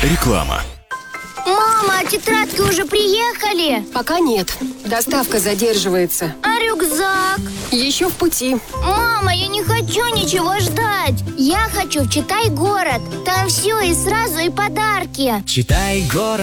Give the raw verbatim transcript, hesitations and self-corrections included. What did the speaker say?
Реклама. Мама, а тетрадки уже приехали? Пока нет. Доставка задерживается. А рюкзак? Еще в пути. Мама, я не хочу ничего ждать. Я хочу в Читай город. Там все и сразу, и подарки. Читай город.